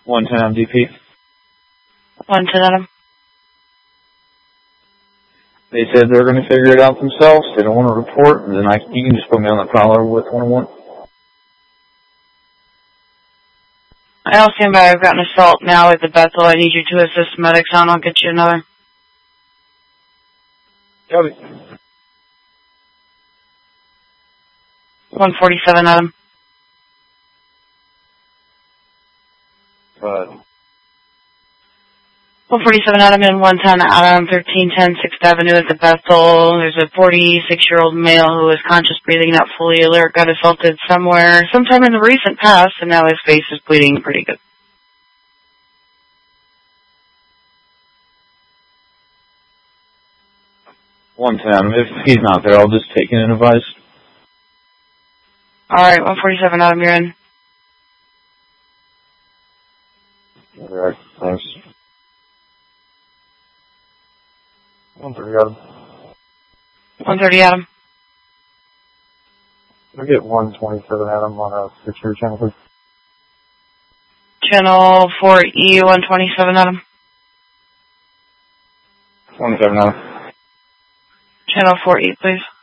110 on DP. 110 Adam. They said they're going to figure it out themselves. They don't want to report, and then you can just put me on the prowler with 101. I'll stand by. I've got an assault now at the Bethel. I need you to assist medics on. I'll get you another. Copy. 147 Adam. 147 Adam and 110 Adam, 1310 6th Avenue at the Bethel. There's a 46-year-old male who is conscious, breathing, not fully alert, got assaulted sometime in the recent past, and now his face is bleeding pretty good. If he's not there, I'll just take an advice. Alright, 147 Adam, you're in. Alright, thanks. 130 Adam. 130 Adam. I'll get 127 Adam on a secure channel, please. Channel 4E, 127 Adam. 27 Adam. Channel 4E, please.